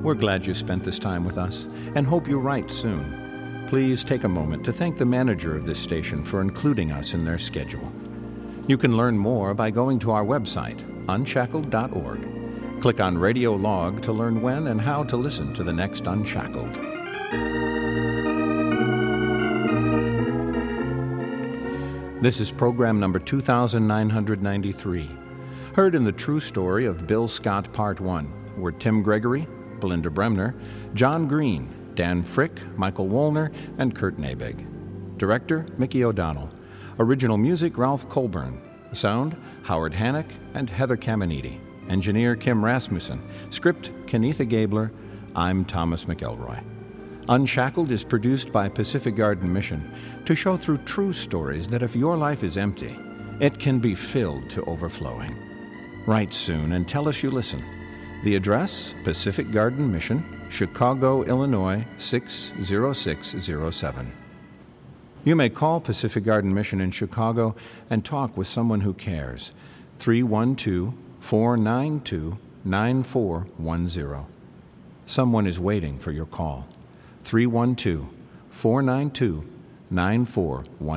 We're glad you spent this time with us and hope you write soon. Please take a moment to thank the manager of this station for including us in their schedule. You can learn more by going to our website, unshackled.org. Click on Radio Log to learn when and how to listen to the next Unshackled. This is program number 2993, heard in the true story of Bill Scott Part 1, were Tim Gregory, Belinda Bremner, John Green, Dan Frick, Michael Woolner, and Kurt Nabig. Director, Mickey O'Donnell. Original music, Ralph Colburn. Sound, Howard Hannock and Heather Caminiti. Engineer, Kim Rasmussen. Script, Kenitha Gabler. I'm Thomas McElroy. Unshackled is produced by Pacific Garden Mission to show through true stories that if your life is empty, it can be filled to overflowing. Write soon and tell us you listen. The address, Pacific Garden Mission, Chicago, Illinois, 60607. You may call Pacific Garden Mission in Chicago and talk with someone who cares. 312-492-9410. Someone is waiting for your call. 312-492-9410.